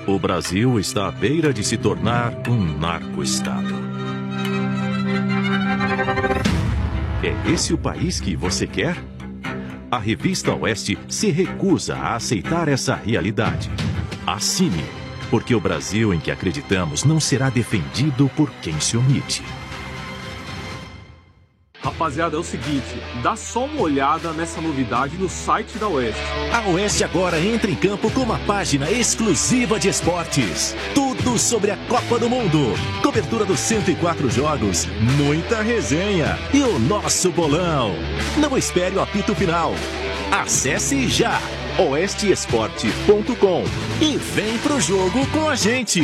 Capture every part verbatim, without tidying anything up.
O Brasil está à beira de se tornar um narco-estado. É esse o país que você quer? A revista Oeste se recusa a aceitar essa realidade. Assine, porque o Brasil em que acreditamos não será defendido por quem se omite. Rapaziada, é o seguinte, dá só uma olhada nessa novidade no site da Oeste. A Oeste agora entra em campo com uma página exclusiva de esportes. Tudo sobre a Copa do Mundo. Cobertura dos cento e quatro jogos, muita resenha e o nosso bolão. Não espere o apito final. Acesse já oeste esporte ponto com e vem pro jogo com a gente.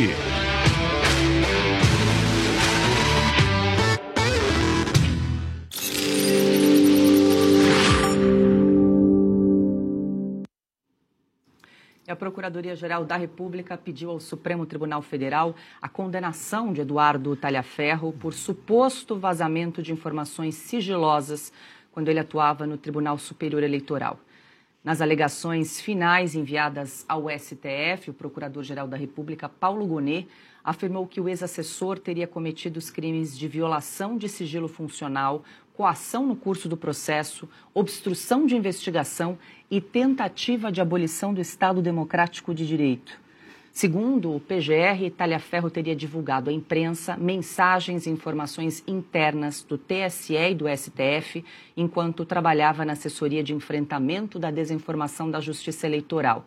A Procuradoria-Geral da República pediu ao Supremo Tribunal Federal a condenação de Eduardo Talhaferro por suposto vazamento de informações sigilosas quando ele atuava no Tribunal Superior Eleitoral. Nas alegações finais enviadas ao S T F, o Procurador-Geral da República, Paulo Gonet, afirmou que o ex-assessor teria cometido os crimes de violação de sigilo funcional, coação no curso do processo, obstrução de investigação e tentativa de abolição do Estado Democrático de Direito. Segundo o P G R, Talhaferro teria divulgado à imprensa mensagens e informações internas do T S E e do S T F enquanto trabalhava na assessoria de enfrentamento da desinformação da Justiça Eleitoral.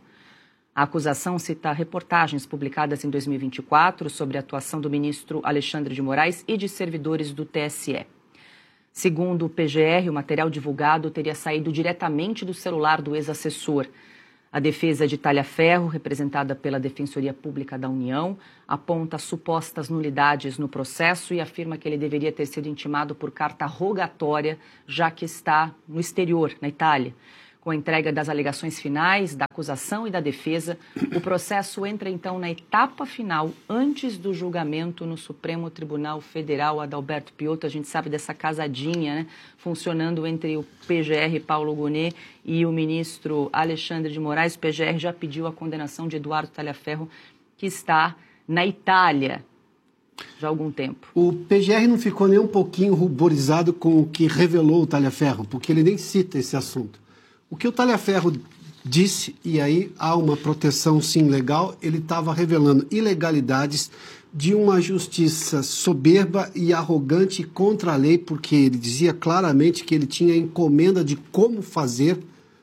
A acusação cita reportagens publicadas em dois mil e vinte e quatro sobre a atuação do ministro Alexandre de Moraes e de servidores do T S E. Segundo o P G R, o material divulgado teria saído diretamente do celular do ex-assessor. A defesa de Talhaferro, representada pela Defensoria Pública da União, aponta supostas nulidades no processo e afirma que ele deveria ter sido intimado por carta rogatória, já que está no exterior, na Itália. Com a entrega das alegações finais, da acusação e da defesa, o processo entra então na etapa final, antes do julgamento no Supremo Tribunal Federal. Adalberto Piotto, a gente sabe dessa casadinha, né, funcionando entre o P G R Paulo Gonet e o ministro Alexandre de Moraes. O P G R já pediu a condenação de Eduardo Talhaferro, que está na Itália já há algum tempo. O P G R não ficou nem um pouquinho ruborizado com o que revelou o Talhaferro, porque ele nem cita esse assunto. O que o Talhaferro disse, e aí há uma proteção sim legal, ele estava revelando ilegalidades de uma justiça soberba e arrogante contra a lei, porque ele dizia claramente que ele tinha encomenda de como fazer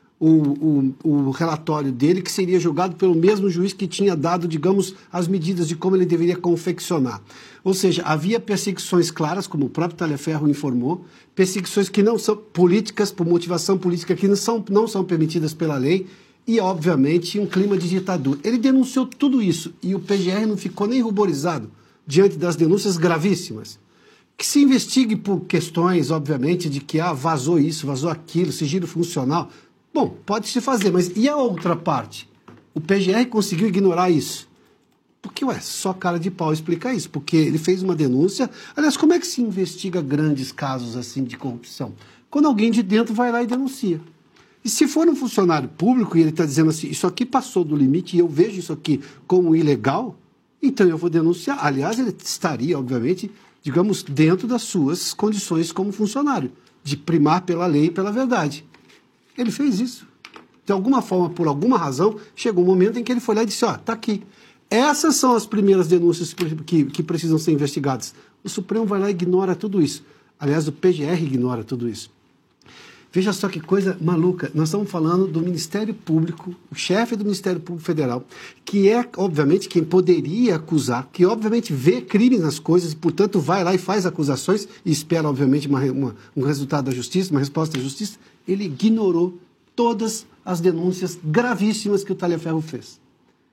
o, o, o relatório dele, que seria julgado pelo mesmo juiz que tinha dado, digamos, as medidas de como ele deveria confeccionar. Ou seja, havia perseguições claras, como o próprio Talhaferro informou, perseguições que não são políticas, por motivação política, que não são, não são permitidas pela lei, e, obviamente, um clima de ditadura. Ele denunciou tudo isso, e o P G R não ficou nem ruborizado diante das denúncias gravíssimas. Que se investigue por questões, obviamente, de que ah, vazou isso, vazou aquilo, sigilo funcional. Bom, pode se fazer, mas e a outra parte? O P G R conseguiu ignorar isso. Porque, ué, só cara de pau explica isso, porque ele fez uma denúncia. Aliás, como é que se investiga grandes casos assim de corrupção? Quando alguém de dentro vai lá e denuncia. E se for um funcionário público e ele está dizendo assim, isso aqui passou do limite e eu vejo isso aqui como ilegal, então eu vou denunciar. Aliás, ele estaria, obviamente, digamos, dentro das suas condições como funcionário, de primar pela lei e pela verdade. Ele fez isso. De alguma forma, por alguma razão, chegou um momento em que ele foi lá e disse, ó, tá aqui. Essas são as primeiras denúncias que, que precisam ser investigadas. O Supremo vai lá e ignora tudo isso. Aliás, o P G R ignora tudo isso. Veja só que coisa maluca. Nós estamos falando do Ministério Público, o chefe do Ministério Público Federal, que é, obviamente, quem poderia acusar, que, obviamente, vê crime nas coisas e, portanto, vai lá e faz acusações e espera, obviamente, uma, uma, um resultado da justiça, uma resposta da justiça. Ele ignorou todas as denúncias gravíssimas que o Talhaferro fez.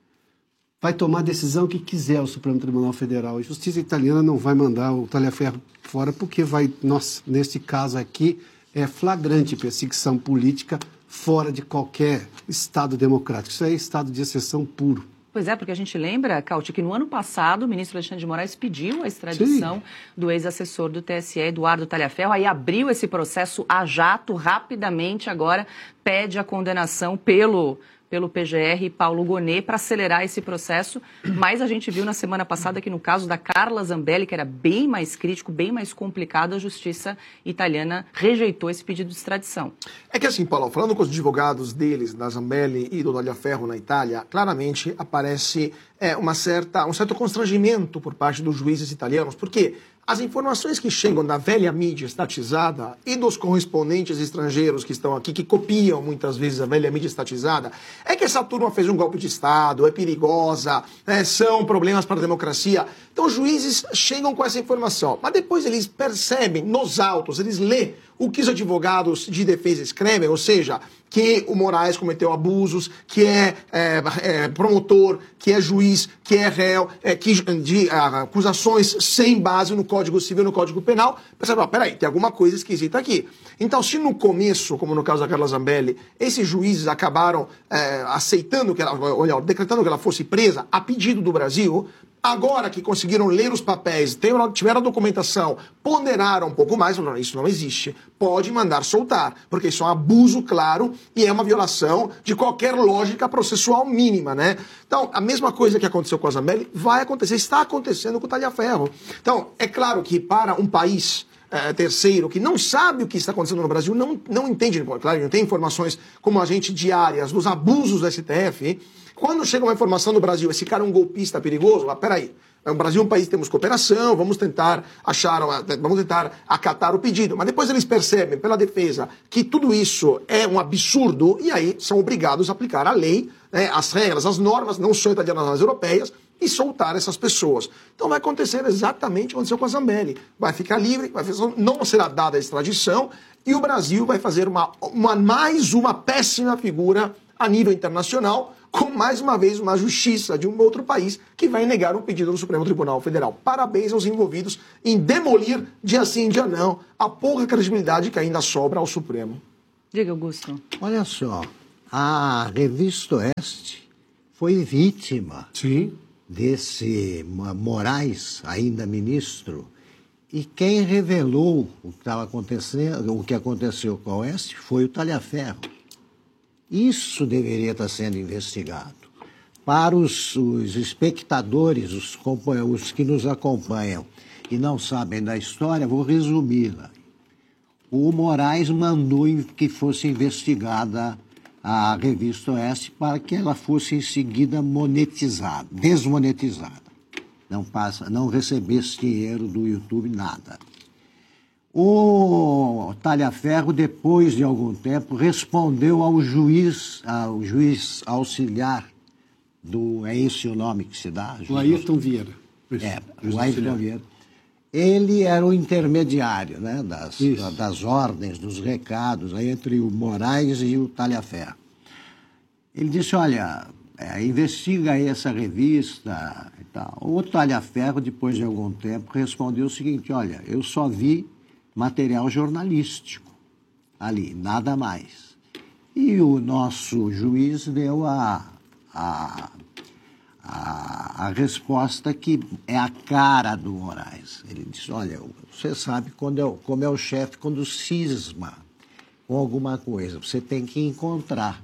Vai tomar a decisão que quiser o Supremo Tribunal Federal. A justiça italiana não vai mandar o Talhaferro fora porque vai, nossa, nesse caso aqui, é flagrante perseguição política fora de qualquer Estado democrático. Isso é estado de exceção puro. Pois é, porque a gente lembra, Cauti, que no ano passado o ministro Alexandre de Moraes pediu a extradição Sim. do ex-assessor do T S E, Eduardo Talhaferro, aí abriu esse processo a jato rapidamente, agora pede a condenação pelo pelo P G R e Paulo Gonet para acelerar esse processo, mas a gente viu na semana passada que no caso da Carla Zambelli, que era bem mais crítico, bem mais complicado, a justiça italiana rejeitou esse pedido de extradição. É que assim, Paulo, falando com os advogados deles, da Zambelli e do Tagliaferro na Itália, claramente aparece é, uma certa, um certo constrangimento por parte dos juízes italianos, porque as informações que chegam da velha mídia estatizada e dos correspondentes estrangeiros que estão aqui, que copiam muitas vezes a velha mídia estatizada, é que essa turma fez um golpe de Estado, é perigosa, é, são problemas para a democracia. Então os juízes chegam com essa informação, mas depois eles percebem nos autos, eles lêem o que os advogados de defesa escrevem, ou seja, que o Moraes cometeu abusos, que é, é, é promotor, que é juiz, que é réu, é, que, de a, acusações sem base no Código Civil, no Código Penal. Percebe, peraí, tem alguma coisa esquisita aqui. Então, se no começo, como no caso da Carla Zambelli, esses juízes acabaram é, aceitando que ela, olha, decretando que ela fosse presa a pedido do Brasil, agora que conseguiram ler os papéis, tiveram a documentação, ponderaram um pouco mais, falaram, isso não existe, pode mandar soltar, porque isso é um abuso claro e é uma violação de qualquer lógica processual mínima, né? Então, a mesma coisa que aconteceu com a Zambelli vai acontecer, está acontecendo com o Tagliaferro. Então, é claro que para um país é, terceiro que não sabe o que está acontecendo no Brasil, não, não entende, claro, não tem informações como a gente diárias dos abusos do S T F. Quando chega uma informação no Brasil, esse cara é um golpista perigoso, mas peraí, o Brasil é um país que temos cooperação, vamos tentar achar, vamos tentar acatar o pedido. Mas depois eles percebem, pela defesa, que tudo isso é um absurdo e aí são obrigados a aplicar a lei, né, as regras, as normas, não só italianas, mas europeias, e soltar essas pessoas. Então vai acontecer exatamente o que aconteceu com a Zambelli. Vai ficar livre, vai fazer, não será dada a extradição e o Brasil vai fazer uma, uma, mais uma péssima figura a nível internacional, com mais uma vez uma justiça de um outro país que vai negar um pedido do Supremo Tribunal Federal. Parabéns aos envolvidos em demolir, dia sim, dia não, a pouca credibilidade que ainda sobra ao Supremo. Diga, Augusto. Olha só, a Revista Oeste foi vítima Sim. desse Moraes, ainda ministro, e quem revelou o que estava acontecendo, o que aconteceu com a Oeste foi o Tagliaferro. Isso deveria estar sendo investigado. Para os, os espectadores, os, os que nos acompanham e não sabem da história, vou resumi-la. O Moraes mandou que fosse investigada a Revista Oeste para que ela fosse em seguida monetizada, desmonetizada. Não, passa, não recebesse dinheiro do YouTube, nada. O Tagliaferro, depois de algum tempo, respondeu ao juiz, ao juiz auxiliar do... É esse o nome que se dá? O Ayrton Vieira. É, o Ayrton Vieira. Ele era o intermediário, né, das, das ordens, dos recados, aí, entre o Moraes e o Tagliaferro. Ele disse, olha, é, investiga aí essa revista e tal. O Tagliaferro, depois de algum tempo, respondeu o seguinte, olha, eu só vi material jornalístico ali, nada mais. E o nosso juiz deu a, a, a, a resposta que é a cara do Moraes. Ele disse, olha, você sabe quando é, como é o chefe quando cisma com alguma coisa, você tem que encontrar.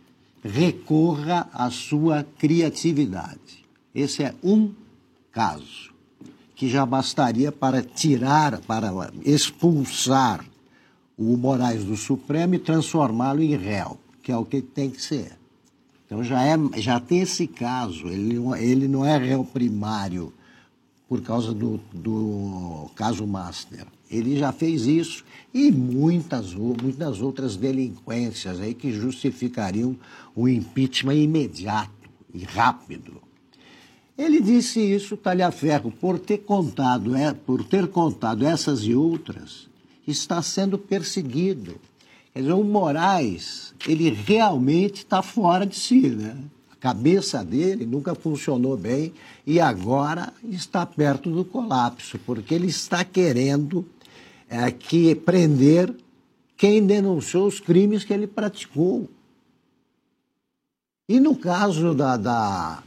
Recorra à sua criatividade. Esse é um caso que já bastaria para tirar, para expulsar o Moraes do Supremo e transformá-lo em réu, que é o que tem que ser. Então já, é, já tem esse caso, ele, ele não é réu primário por causa do, do caso Master. Ele já fez isso e muitas, muitas outras delinquências aí que justificariam o impeachment imediato e rápido. Ele disse isso, Tagliaferro, por ter contado, é, por ter contado essas e outras, está sendo perseguido. Quer dizer, o Moraes, ele realmente está fora de si, né? A cabeça dele nunca funcionou bem e agora está perto do colapso, porque ele está querendo é, que prender quem denunciou os crimes que ele praticou. E no caso da... da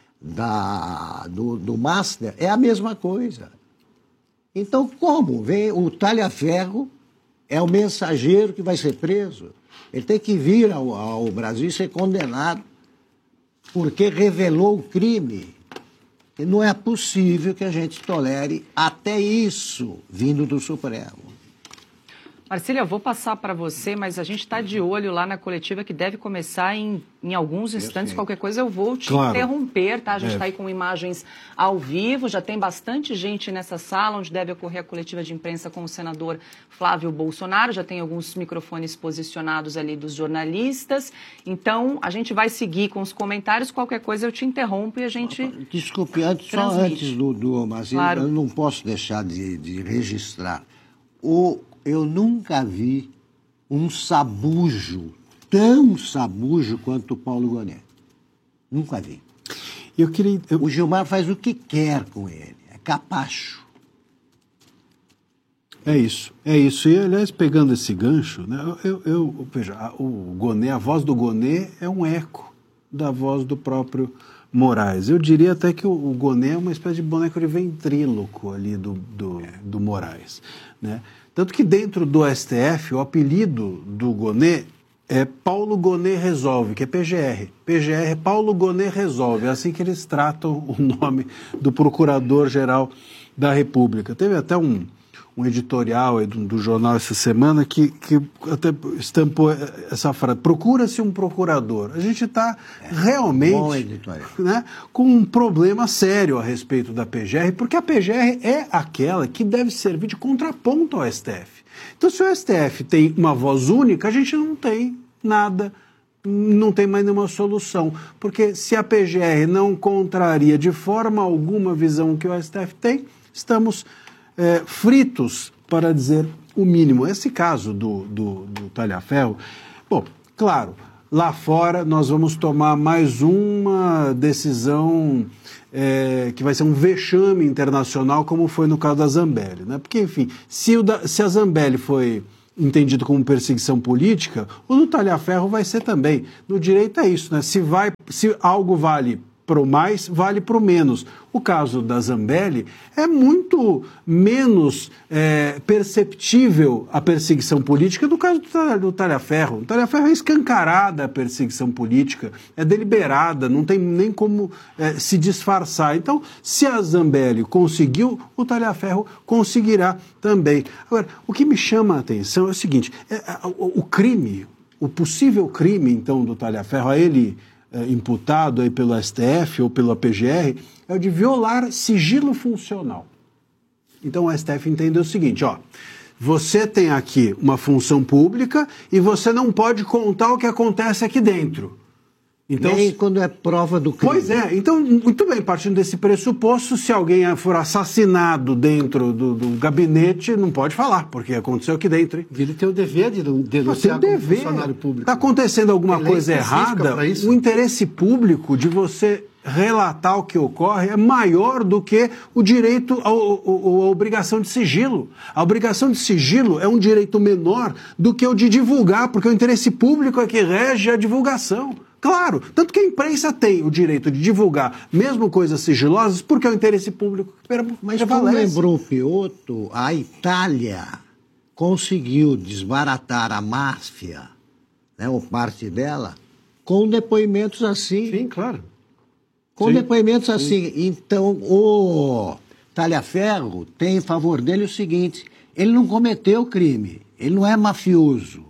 Da, do, do Master, é a mesma coisa. Então, como? Vem o Tagliaferro, É o mensageiro que vai ser preso. Ele tem que vir ao, ao Brasil e ser condenado porque revelou o crime. E não é possível que a gente tolere até isso vindo do Supremo. Marcília, eu vou passar para você, mas a gente está de olho lá na coletiva que deve começar em, em alguns instantes. Qualquer coisa eu vou te claro. interromper, tá? A gente está é. aí com imagens ao vivo, já tem bastante gente nessa sala onde deve ocorrer a coletiva de imprensa com o senador Flávio Bolsonaro. Já tem alguns microfones posicionados ali dos jornalistas. Então, a gente vai seguir com os comentários. Qualquer coisa eu te interrompo e a gente Desculpe, antes, só antes do, do Marcília, claro. eu não posso deixar de, de registrar. O... Eu nunca vi um sabujo, tão sabujo quanto o Paulo Gonet. Nunca vi. Eu queria, eu... O Gilmar faz o que quer com ele, é capacho. É isso, é isso. E, aliás, pegando esse gancho, né, eu, eu, veja, o Gonet, a voz do Gonet é um eco da voz do próprio Moraes. Eu diria até que o, o Gonet é uma espécie de boneco de ventríloco ali do, do, do Moraes, né? Tanto que dentro do S T F, o apelido do Gonet é Paulo Gonet Resolve, que é P G R. P G R é Paulo Gonet Resolve, é assim que eles tratam o nome do Procurador-Geral da República. Teve até um, um editorial aí do, do jornal essa semana que, que até estampou essa frase: procura-se um procurador. A gente está é, realmente né, com um problema sério a respeito da P G R, porque a P G R é aquela que deve servir de contraponto ao S T F. Então, se o S T F tem uma voz única, a gente não tem nada, não tem mais nenhuma solução. Porque se a P G R não contraria de forma alguma a visão que o S T F tem, estamos É, fritos, para dizer o mínimo. Esse caso do, do, do Talhaferro, bom, claro, lá fora nós vamos tomar mais uma decisão é, que vai ser um vexame internacional, como foi no caso da Zambelli, né? Porque, enfim, se, o da, se a Zambelli foi entendido como perseguição política, o do Talhaferro vai ser também. No direito é isso, né? Se, vai, se algo vale pro mais, vale pro menos. O caso da Zambelli é muito menos é, perceptível a perseguição política do caso do, do Talhaferro. O Talhaferro é escancarada a perseguição política, é deliberada, não tem nem como é, se disfarçar. Então, se a Zambelli conseguiu, o Talhaferro conseguirá também. Agora, o que me chama a atenção é o seguinte, é, o, o crime, o possível crime, então, do Talhaferro, a ele É, imputado aí pelo S T F ou pela P G R, é o de violar sigilo funcional. Então o S T F entendeu o seguinte, ó, você tem aqui uma função pública e você não pode contar o que acontece aqui dentro. Então, nem quando é prova do crime. Pois é, então, muito bem, partindo desse pressuposto, se alguém for assassinado dentro do, do gabinete, não pode falar, porque aconteceu aqui dentro. Hein? Ele tem o dever de denunciar como funcionário público. Está acontecendo alguma Ele coisa é errada, o interesse público de você relatar o que ocorre é maior do que o direito, a, a, a obrigação de sigilo. A obrigação de sigilo é um direito menor do que o de divulgar, porque o interesse público é que rege a divulgação. Claro, tanto que a imprensa tem o direito de divulgar mesmo coisas sigilosas porque é o interesse público que prevalece. Mas como lembrou o Piotto, a Itália conseguiu desbaratar a máfia, né, ou parte dela, com depoimentos assim. Sim, claro. Com Sim. depoimentos assim. Sim. Então, o Talhaferro tem em favor dele o seguinte, ele não cometeu crime, ele não é mafioso.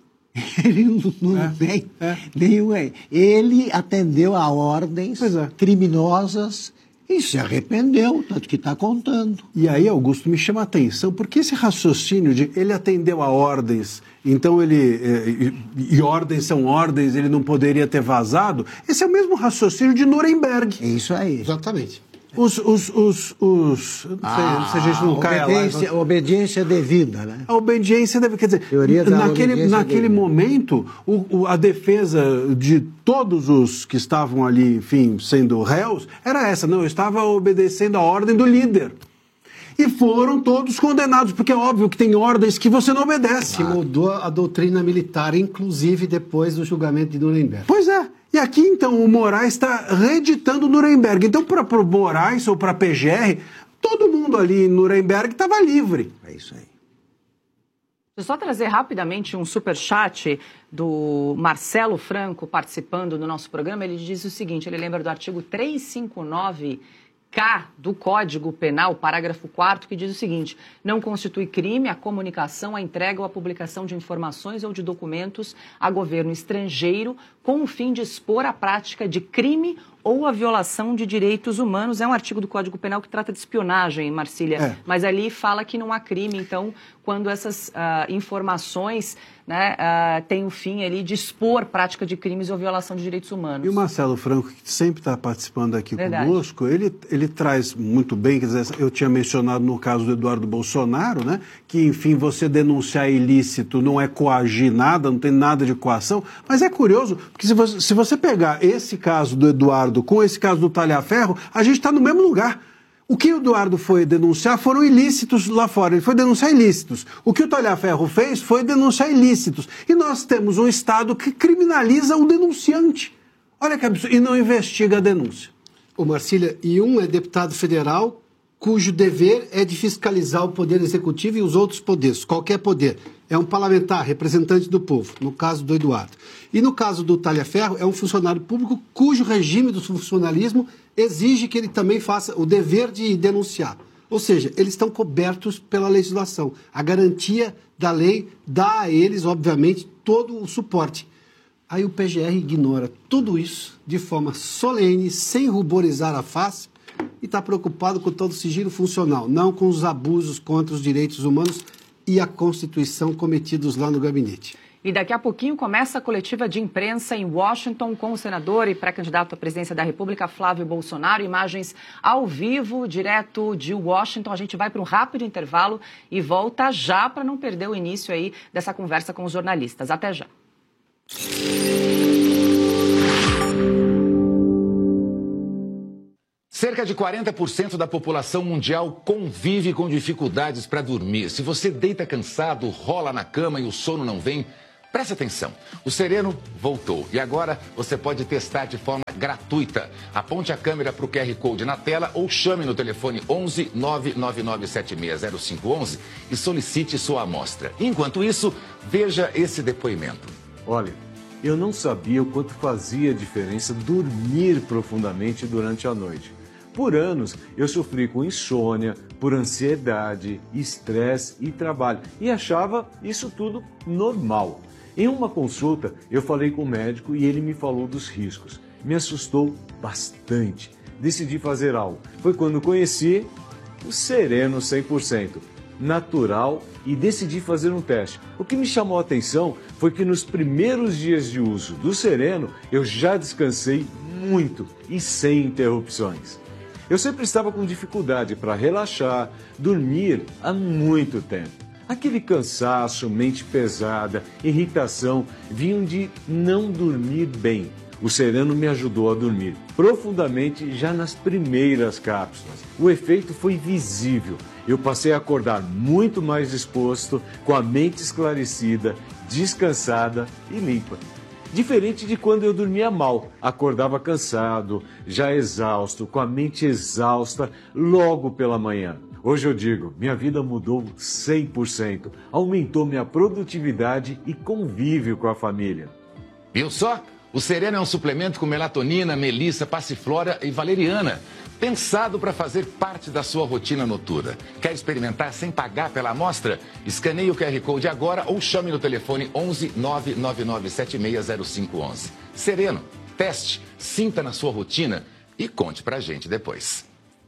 Ele não, não é, tem é. nenhum. Ele atendeu a ordens é. criminosas e se arrependeu, tanto que está contando. E aí, Augusto, me chama a atenção, porque esse raciocínio de ele atendeu a ordens, então ele. E, e ordens são ordens, ele não poderia ter vazado, esse é o mesmo raciocínio de Nuremberg. É isso aí. Exatamente. Os, os, os, os não sei, ah, se a gente não cai lá. Obediência devida, né? A obediência devida, quer dizer, naquele, naquele devida. momento, o, o, a defesa de todos os que estavam ali, enfim, sendo réus, era essa, não, eu estava obedecendo a ordem do líder. E foram todos condenados, porque é óbvio que tem ordens que você não obedece. Que mudou a doutrina militar, inclusive depois do julgamento de Nuremberg. Pois é. E aqui, então, o Moraes está reeditando Nuremberg. Então, para o Moraes ou para a P G R, todo mundo ali em Nuremberg estava livre. É isso aí. Deixa eu só trazer rapidamente um superchat do Marcelo Franco participando do nosso programa. Ele diz o seguinte, ele lembra do artigo trezentos e cinquenta e nove K do Código Penal, parágrafo quarto, que diz o seguinte: não constitui crime a comunicação, a entrega ou a publicação de informações ou de documentos a governo estrangeiro com o fim de expor a prática de crime ou a violação de direitos humanos. É um artigo do Código Penal que trata de espionagem, Marcília, é. Mas ali fala que não há crime, então, quando essas uh, informações, né, uh, têm o fim ali de expor prática de crimes ou violação de direitos humanos. E o Marcelo Franco, que sempre está participando aqui Verdade. conosco, ele, ele traz muito bem, quer dizer, eu tinha mencionado no caso do Eduardo Bolsonaro, né, que, enfim, você denunciar ilícito não é coagir nada, não tem nada de coação, mas é curioso, porque se você, se você pegar esse caso do Eduardo com esse caso do Talhaferro, a gente está no mesmo lugar. O que o Eduardo foi denunciar foram ilícitos lá fora, ele foi denunciar ilícitos. O que o Talhaferro fez foi denunciar ilícitos. E nós temos um Estado que criminaliza o denunciante. Olha que absurdo, e não investiga a denúncia. Ô Marcília, e um é deputado federal cujo dever é de fiscalizar o poder executivo e os outros poderes, qualquer poder. É um parlamentar, representante do povo, no caso do Eduardo. E no caso do Talhaferro, é um funcionário público cujo regime do funcionalismo exige que ele também faça o dever de denunciar. Ou seja, eles estão cobertos pela legislação. A garantia da lei dá a eles, obviamente, todo o suporte. Aí o P G R ignora tudo isso de forma solene, sem ruborizar a face, e está preocupado com todo o sigilo funcional, não com os abusos contra os direitos humanos e a Constituição cometidos lá no gabinete. E daqui a pouquinho começa a coletiva de imprensa em Washington com o senador e pré-candidato à presidência da República, Flávio Bolsonaro. Imagens ao vivo, direto de Washington. A gente vai para um rápido intervalo e volta já para não perder o início aí dessa conversa com os jornalistas. Até já. Cerca de quarenta por cento da população mundial convive com dificuldades para dormir. Se você deita cansado, rola na cama e o sono não vem, preste atenção. O Sereno voltou e agora você pode testar de forma gratuita. Aponte a câmera para o Q R Code na tela ou chame no telefone onze nove nove nove sete seis zero cinco um um e solicite sua amostra. Enquanto isso, veja esse depoimento. Olha, eu não sabia o quanto fazia diferença dormir profundamente durante a noite. Por anos, eu sofri com insônia, por ansiedade, estresse e trabalho, e achava isso tudo normal. Em uma consulta, eu falei com o médico e ele me falou dos riscos. Me assustou bastante. Decidi fazer algo. Foi quando conheci o Sereno cem por cento, natural, e decidi fazer um teste. O que me chamou a atenção foi que nos primeiros dias de uso do Sereno, eu já descansei muito e sem interrupções. Eu sempre estava com dificuldade para relaxar, dormir há muito tempo. Aquele cansaço, mente pesada, irritação, vinham de não dormir bem. O Sereno me ajudou a dormir profundamente já nas primeiras cápsulas. O efeito foi visível. Eu passei a acordar muito mais disposto, com a mente esclarecida, descansada e limpa. Diferente de quando eu dormia mal, acordava cansado, já exausto, com a mente exausta logo pela manhã. Hoje eu digo, minha vida mudou cem por cento, aumentou minha produtividade e convívio com a família. Viu só? O Sereno é um suplemento com melatonina, melissa, passiflora e valeriana, pensado para fazer parte da sua rotina noturna. Quer experimentar sem pagar pela amostra? Escaneie o Q R Code agora ou chame no telefone onze nove nove nove sete seis zero cinco um um. Sereno, teste, sinta na sua rotina e conte pra gente depois.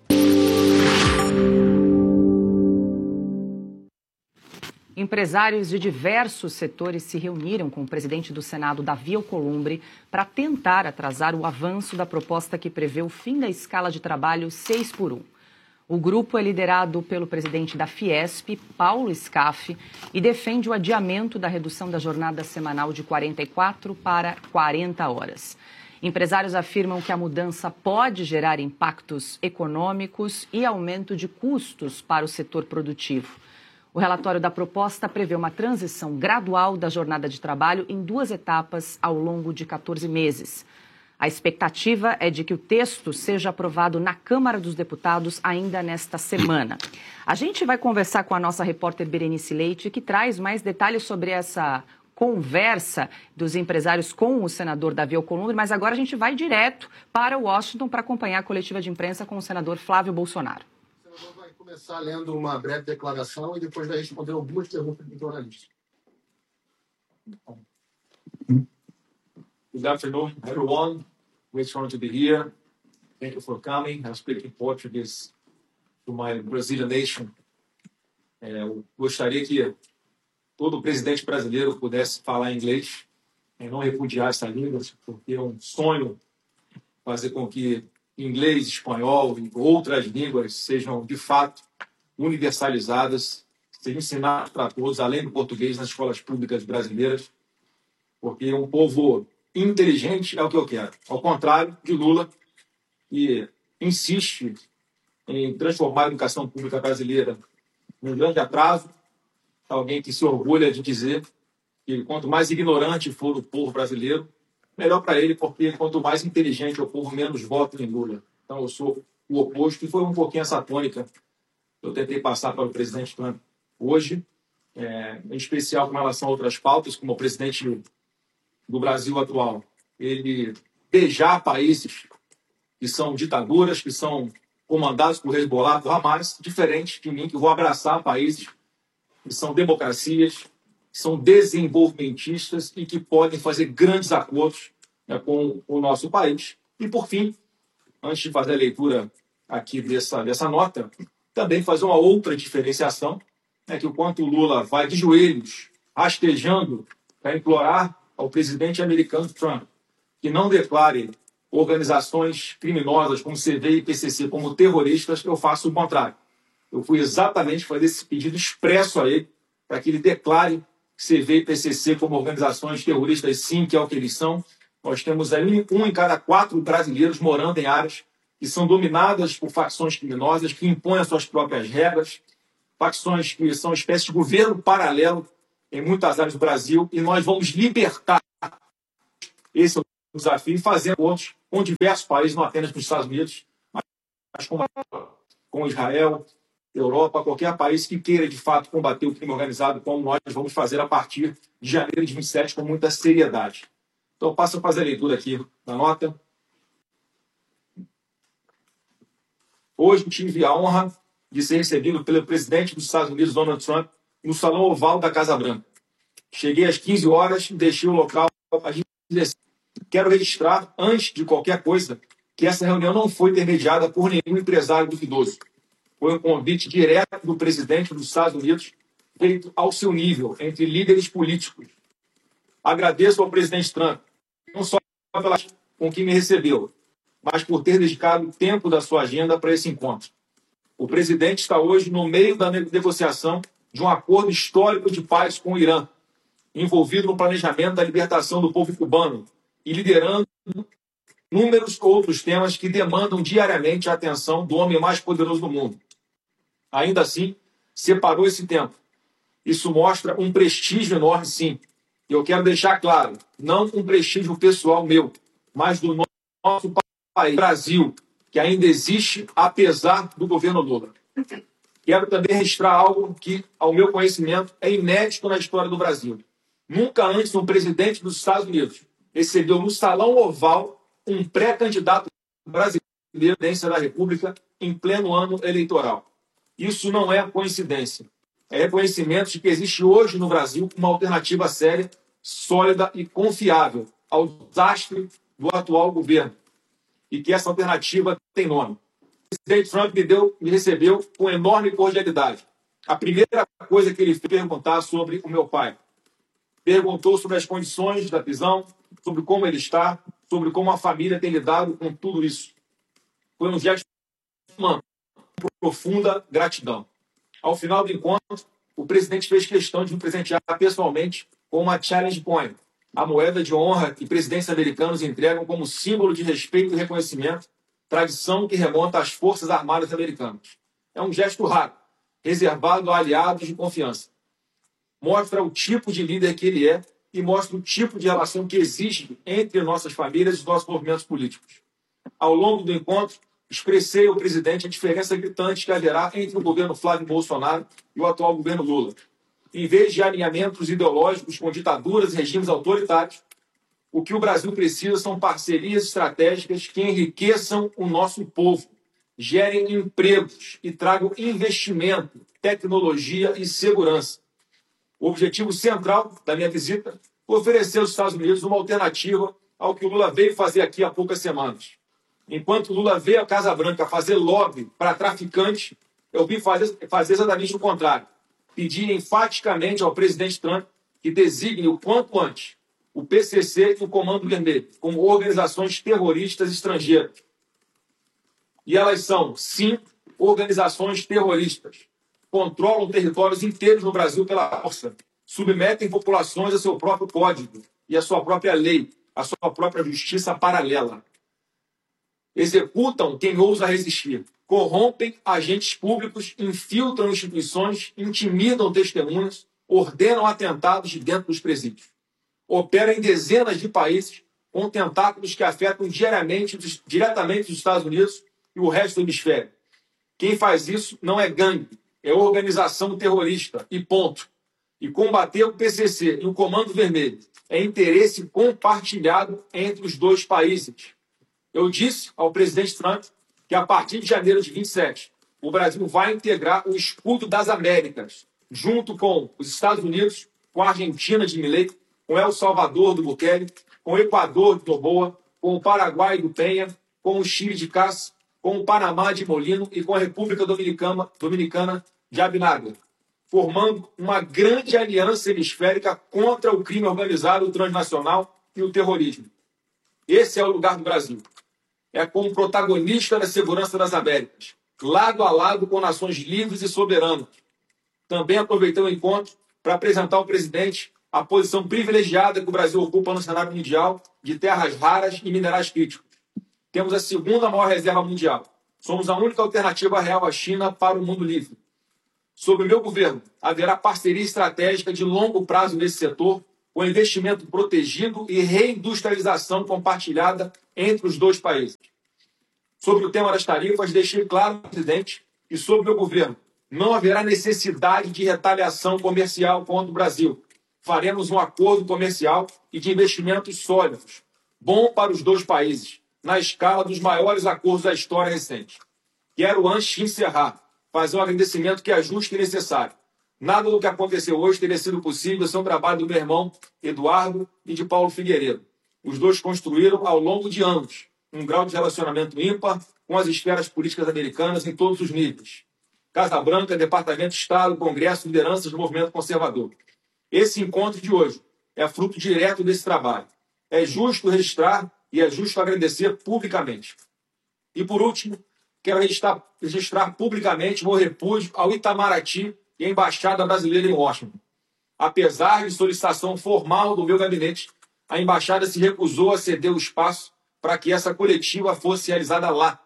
Empresários de diversos setores se reuniram com o presidente do Senado, Davi Alcolumbre, para tentar atrasar o avanço da proposta que prevê o fim da escala de trabalho seis por um. O grupo é liderado pelo presidente da Fiesp, Paulo Scaff, e defende o adiamento da redução da jornada semanal de quarenta e quatro para quarenta horas. Empresários afirmam que a mudança pode gerar impactos econômicos e aumento de custos para o setor produtivo. O relatório da proposta prevê uma transição gradual da jornada de trabalho em duas etapas ao longo de quatorze meses. A expectativa é de que o texto seja aprovado na Câmara dos Deputados ainda nesta semana. A gente vai conversar com a nossa repórter Berenice Leite, que traz mais detalhes sobre essa conversa dos empresários com o senador Davi Alcolumbre, mas agora a gente vai direto para Washington para acompanhar a coletiva de imprensa com o senador Flávio Bolsonaro. O senador vai começar lendo uma breve declaração e depois vai responder algumas perguntas do jornalista. Good afternoon, everyone. It's fun to be here. Thank you for coming. I'm speaking Portuguese to my Brazilian nation. É, eu gostaria que todo presidente brasileiro pudesse falar inglês e não repudiar essa língua, porque é um sonho fazer com que inglês, espanhol e outras línguas sejam, de fato, universalizadas, sejam ensinadas para todos, além do português, nas escolas públicas brasileiras, porque um povo inteligente é o que eu quero. Ao contrário de Lula, que insiste em transformar a educação pública brasileira num grande atraso, alguém que se orgulha de dizer que quanto mais ignorante for o povo brasileiro, melhor para ele, porque quanto mais inteligente é o povo, menos voto em Lula. Então eu sou o oposto, e foi um pouquinho essa tônica que eu tentei passar para o presidente Trump hoje, é, em especial com relação a outras pautas, como o presidente do Brasil atual, ele beijar países que são ditaduras, que são comandados por Hezbollah, por Hamas, diferente de mim, que vou abraçar países que são democracias, que são desenvolvimentistas e que podem fazer grandes acordos, né, com o nosso país. E, por fim, antes de fazer a leitura aqui dessa, dessa nota, também fazer uma outra diferenciação, né, que enquanto o Lula vai de joelhos, rastejando para implorar ao presidente americano Trump que não declare organizações criminosas como C V I e P C C como terroristas, eu faço o contrário. Eu fui exatamente fazer esse pedido expresso a ele para que ele declare C V I e P C C como organizações terroristas, sim, que é o que eles são. Nós temos aí um em cada quatro brasileiros morando em áreas que são dominadas por facções criminosas, que impõem as suas próprias regras, facções que são espécies de governo paralelo em muitas áreas do Brasil, e nós vamos libertar esse desafio, fazendo acordos com diversos países, não apenas com os Estados Unidos, mas com, com Israel, Europa, qualquer país que queira, de fato, combater o crime organizado, como nós vamos fazer a partir de janeiro de vinte e sete, com muita seriedade. Então, eu passo a fazer a leitura aqui da nota. Hoje tive a honra de ser recebido pelo presidente dos Estados Unidos, Donald Trump, no Salão Oval da Casa Branca. Cheguei às quinze horas e deixei o local às dezesseis. Quero registrar, antes de qualquer coisa, que essa reunião não foi intermediada por nenhum empresário duvidoso. Foi um convite direto do presidente dos Estados Unidos, feito ao seu nível, entre líderes políticos. Agradeço ao presidente Trump, não só pela com que me recebeu, mas por ter dedicado tempo da sua agenda para esse encontro. O presidente está hoje no meio da negociação de um acordo histórico de paz com o Irã, envolvido no planejamento da libertação do povo cubano e liderando inúmeros outros temas que demandam diariamente a atenção do homem mais poderoso do mundo. Ainda assim, separou esse tempo. Isso mostra um prestígio enorme, sim. E eu quero deixar claro, não um prestígio pessoal meu, mas do nosso país, Brasil, que ainda existe apesar do governo Lula. Quero também registrar algo que, ao meu conhecimento, é inédito na história do Brasil. Nunca antes um presidente dos Estados Unidos recebeu no Salão Oval um pré-candidato brasileiro à presidência da República em pleno ano eleitoral. Isso não é coincidência. É reconhecimento de que existe hoje no Brasil uma alternativa séria, sólida e confiável ao desastre do atual governo. E que essa alternativa tem nome. O presidente Trump me, deu, me recebeu com enorme cordialidade. A primeira coisa que ele fez perguntar sobre o meu pai. Perguntou sobre as condições da prisão, sobre como ele está, sobre como a família tem lidado com tudo isso. Foi um gesto de uma profunda gratidão. Ao final do encontro, o presidente fez questão de me presentear pessoalmente com uma Challenge Coin, a moeda de honra que presidentes americanos entregam como símbolo de respeito e reconhecimento, tradição que remonta às Forças Armadas Americanas. É um gesto raro, reservado a aliados de confiança. Mostra o tipo de líder que ele é e mostra o tipo de relação que existe entre nossas famílias e os nossos movimentos políticos. Ao longo do encontro, expressei ao presidente a diferença gritante que haverá entre o governo Flávio Bolsonaro e o atual governo Lula. Em vez de alinhamentos ideológicos com ditaduras e regimes autoritários, o que o Brasil precisa são parcerias estratégicas que enriqueçam o nosso povo, gerem empregos e tragam investimento, tecnologia e segurança. O objetivo central da minha visita foi oferecer aos Estados Unidos uma alternativa ao que o Lula veio fazer aqui há poucas semanas. Enquanto o Lula veio à Casa Branca fazer lobby para traficantes, eu vim fazer, fazer exatamente o contrário. Pedir enfaticamente ao presidente Trump que designe o quanto antes o P C C e o Comando Vermelho como organizações terroristas estrangeiras. E elas são, sim, organizações terroristas. Controlam territórios inteiros no Brasil pela força. Submetem populações a seu próprio código e a sua própria lei, a sua própria justiça paralela. Executam quem ousa resistir. Corrompem agentes públicos, infiltram instituições, intimidam testemunhas, ordenam atentados de dentro dos presídios. Operam em dezenas de países com tentáculos que afetam diariamente, diretamente os Estados Unidos e o resto do hemisfério. Quem faz isso não é gangue, é organização terrorista, e ponto. E combater o P C C e o Comando Vermelho é interesse compartilhado entre os dois países. Eu disse ao presidente Trump que a partir de janeiro de vinte e sete, o Brasil vai integrar o escudo das Américas, junto com os Estados Unidos, com a Argentina de Milei, com El Salvador do Bukele, com o Equador de Noboa, com o Paraguai do Penha, com o Chile de Cas, com o Panamá de Molino e com a República Dominicana, Dominicana de Abinader, formando uma grande aliança hemisférica contra o crime organizado, o transnacional e o terrorismo. Esse é o lugar do Brasil. É como protagonista da segurança das Américas, lado a lado com nações livres e soberanas. Também aproveitei o encontro para apresentar ao presidente a posição privilegiada que o Brasil ocupa no cenário mundial de terras raras e minerais críticos. Temos a segunda maior reserva mundial. Somos a única alternativa real à China para o mundo livre. Sob o meu governo, haverá parceria estratégica de longo prazo nesse setor, com investimento protegido e reindustrialização compartilhada entre os dois países. Sobre o tema das tarifas, deixei claro ao presidente que, sob o meu governo, não haverá necessidade de retaliação comercial contra o Brasil. Faremos um acordo comercial e de investimentos sólidos, bom para os dois países, na escala dos maiores acordos da história recente. Quero, antes de encerrar, fazer um agradecimento que é justo e necessário. Nada do que aconteceu hoje teria sido possível sem o trabalho do meu irmão Eduardo e de Paulo Figueiredo. Os dois construíram, ao longo de anos, um grau de relacionamento ímpar com as esferas políticas americanas em todos os níveis. Casa Branca, Departamento de Estado, Congresso, lideranças do movimento conservador. Esse encontro de hoje é fruto direto desse trabalho. É justo registrar e é justo agradecer publicamente. E, por último, quero registrar, registrar publicamente meu repúdio ao Itamaraty e à Embaixada Brasileira em Washington. Apesar de solicitação formal do meu gabinete, a Embaixada se recusou a ceder o espaço para que essa coletiva fosse realizada lá.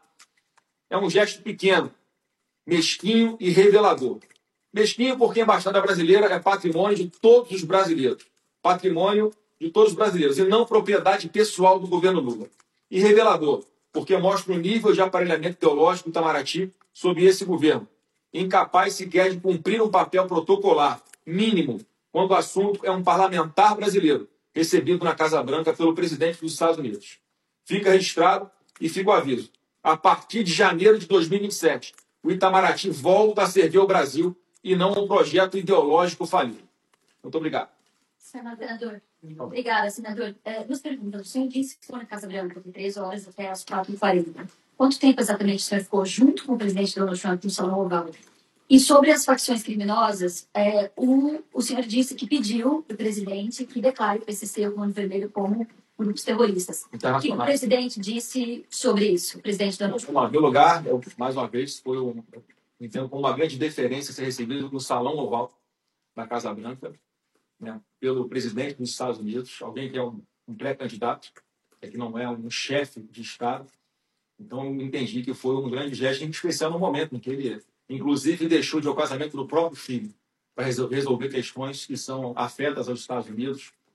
É um gesto pequeno, mesquinho e revelador. Mesquinho porque a Embaixada Brasileira é patrimônio de todos os brasileiros. Patrimônio de todos os brasileiros, e não propriedade pessoal do governo Lula. E revelador, porque mostra o nível de aparelhamento ideológico do Itamaraty sob esse governo, incapaz sequer de cumprir um papel protocolar mínimo quando o assunto é um parlamentar brasileiro recebido na Casa Branca pelo presidente dos Estados Unidos. Fica registrado e fica o aviso. A partir de janeiro de dois mil e vinte e sete, o Itamaraty volta a servir ao Brasil e não um projeto ideológico falido. Muito obrigado. Senador, obrigada, senador. É, nos perguntam, o senhor disse que ficou na Casa Branca de três horas até as quatro e quarenta. Quanto tempo exatamente o senhor ficou junto com o presidente Donald Trump no Salão Oval? E sobre as facções criminosas, é, o, o senhor disse que pediu para o presidente que declare o P C C e o Comando Vermelho como grupos terroristas. O que o presidente disse sobre isso, o presidente Donald Trump? Em meu lugar, eu, mais uma vez, foi um, entendo como uma grande deferência ser recebido no Salão Oval da Casa Branca, né, pelo presidente dos Estados Unidos, alguém que é um, um pré-candidato, que não é um chefe de Estado. Então, eu entendi que foi um grande gesto, em especial no momento em que ele, inclusive, deixou de ir ao casamento do próprio filho para resolver questões que são afetas aos Estados Unidos,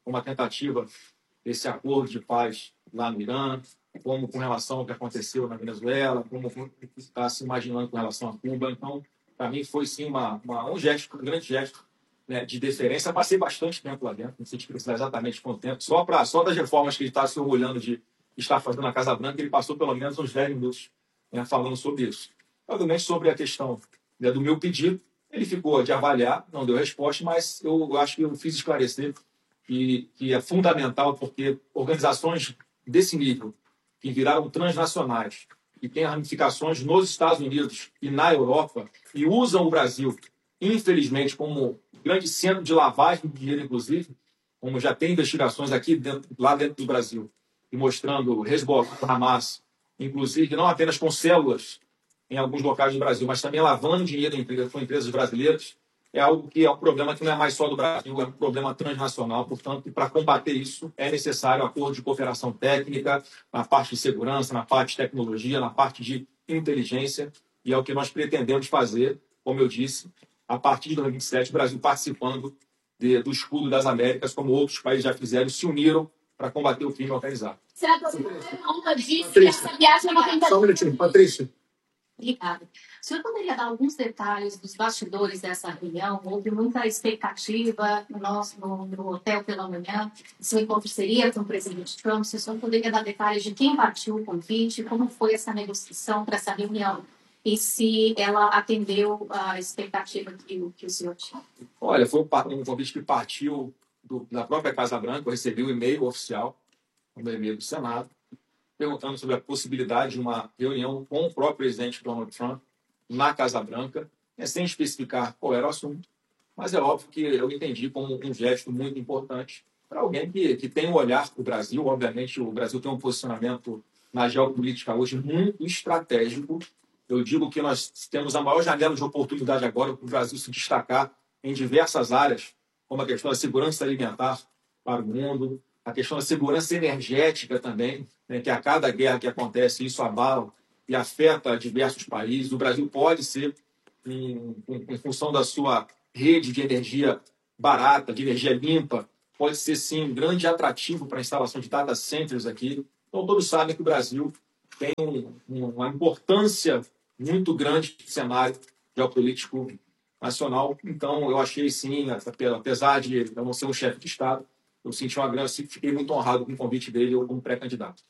uma tentativa desse acordo de paz lá no Irã, como com relação ao que aconteceu na Venezuela, como está se imaginando com relação a Cuba. Então, para mim, foi sim uma, uma, um gesto, um grande gesto, né, de deferência. Eu passei bastante tempo lá dentro, não sei se precisar exatamente quanto tempo. Só, pra, só das reformas que ele está se orgulhando de estar fazendo na Casa Branca, ele passou pelo menos uns dez minutos, né, falando sobre isso. Obviamente, sobre a questão, né, do meu pedido, ele ficou de avaliar, não deu resposta, mas eu acho que eu fiz esclarecer que, que é fundamental, porque organizações desse nível, que viraram transnacionais, que têm ramificações nos Estados Unidos e na Europa, e usam o Brasil, infelizmente, como grande centro de lavagem de dinheiro, inclusive, como já tem investigações aqui dentro, lá dentro do Brasil, e mostrando Hezbollah, Hamas, inclusive, não apenas com células em alguns locais do Brasil, mas também lavando dinheiro com empresas brasileiras, é algo que é um problema que não é mais só do Brasil, é um problema transnacional. Portanto, para combater isso, é necessário acordo de cooperação técnica, na parte de segurança, na parte de tecnologia, na parte de inteligência, e é o que nós pretendemos fazer, como eu disse, a partir de dois mil e vinte e sete, o Brasil participando de, do escudo das Américas, como outros países já fizeram, se uniram para combater o crime organizado. Senador, a disse que essa viagem é uma tentativa... Só um minutinho, Patrícia. Obrigada. O senhor poderia dar alguns detalhes dos bastidores dessa reunião? Houve muita expectativa no, nosso, no, no hotel pela manhã. Seu encontro seria com o presidente Trump. Se o senhor poderia dar detalhes de quem partiu o convite, como foi essa negociação para essa reunião e se ela atendeu a expectativa que, que o senhor tinha? Olha, foi um convite que partiu do, da própria Casa Branca. Eu recebi um e-mail oficial, um e-mail do Senado, perguntando sobre a possibilidade de uma reunião com o próprio presidente Donald Trump na Casa Branca, né, sem especificar qual era o assunto, mas é óbvio que eu entendi como um gesto muito importante para alguém que, que tem um olhar para o Brasil. Obviamente, o Brasil tem um posicionamento na geopolítica hoje muito estratégico. Eu digo que nós temos a maior janela de oportunidade agora para o Brasil se destacar em diversas áreas, como a questão da segurança alimentar para o mundo, a questão da segurança energética também, né, que a cada guerra que acontece, isso abala e afeta diversos países. O Brasil pode ser, em, em função da sua rede de energia barata, de energia limpa, pode ser, sim, um grande atrativo para a instalação de data centers aqui. Então, todos sabem que o Brasil tem um, uma importância muito grande no cenário geopolítico nacional. Então, eu achei, sim, apesar de eu não ser um chefe de Estado, eu senti uma grande, fiquei muito honrado com o convite dele, eu como pré-candidato.